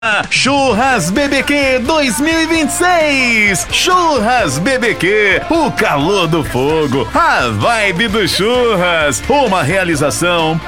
Churras BBQ 2026. Churras BBQ, o calor do fogo, a vibe do churras. Uma realização